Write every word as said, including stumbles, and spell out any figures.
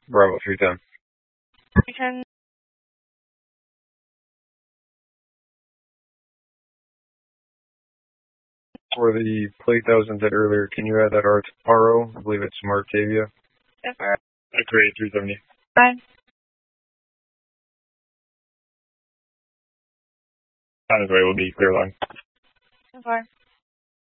Bravo three ten. three ten. For the plate that was inset earlier, can you add that R O? I believe it's Martavia. Yes, sir. Great, three seventy. Fine. On his way will be clear line. So far.